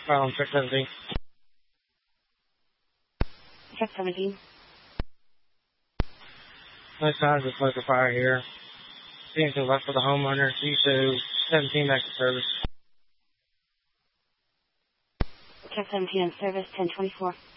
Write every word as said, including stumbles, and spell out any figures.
Um, check seventeen. Check seventeen. No signs of smoke or fire here. Seeing to the left of the homeowner. C two seventeen back to service. Check seventeen on service, ten twenty-four.